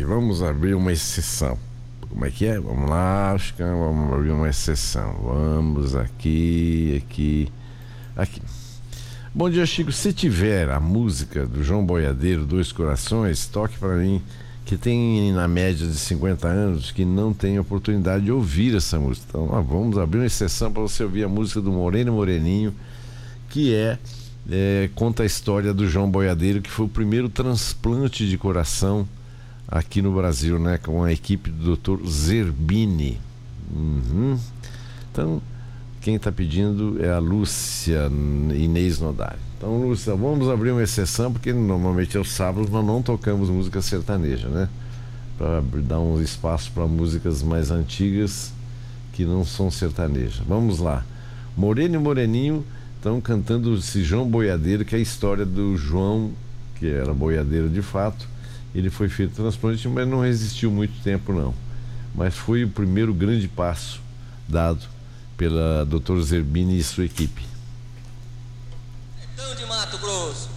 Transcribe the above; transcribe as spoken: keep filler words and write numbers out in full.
vamos abrir uma exceção. Como é que é? Vamos lá, Chico, vamos abrir uma exceção. Vamos aqui, aqui, aqui. Bom dia, Chico. Se tiver a música do João Boiadeiro, Dois Corações, toque para mim, que tem na média de cinquenta anos, que não tem oportunidade de ouvir essa música. Então, ó, vamos abrir uma exceção para você ouvir a música do Moreno Moreninho, que é, é conta a história do João Boiadeiro, que foi o primeiro transplante de coração aqui no Brasil, né, com a equipe do doutor Zerbini. Uhum. Então, quem está pedindo é a Lúcia Inês Nodari. Então, Lúcia, vamos abrir uma exceção, porque normalmente aos sábados nós não tocamos música sertaneja, né? Para dar um espaço para músicas mais antigas que não são sertanejas. Vamos lá. Moreno e Moreninho estão cantando esse João Boiadeiro, que é a história do João, que era boiadeiro de fato. Ele foi feito transplante, mas não resistiu muito tempo, não. Mas foi o primeiro grande passo dado pela doutor Zerbini e sua equipe. Sertão de Mato Grosso.